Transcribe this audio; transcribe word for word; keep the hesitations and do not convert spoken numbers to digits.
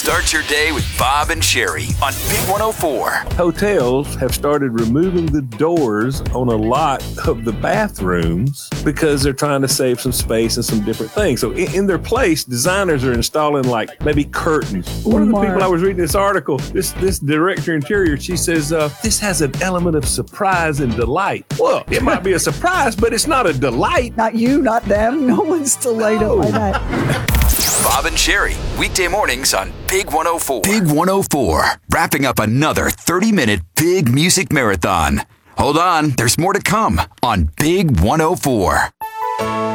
Start your day with Bob and Sherry on Big one oh four. Hotels have started removing the doors on a lot of the bathrooms because they're trying to save some space and some different things. So in, in their place, designers are installing like maybe curtains. One of the people I was reading this article, this this director interior, she says, uh, this has an element of surprise and delight. Well, it might be a surprise, but it's not a delight. Not you, not them. No one's delighted No. by that. Bob and Sherry, weekday mornings on Big one oh four. Big one oh four, wrapping up another thirty-minute big music marathon. Hold on, there's more to come on Big one oh four.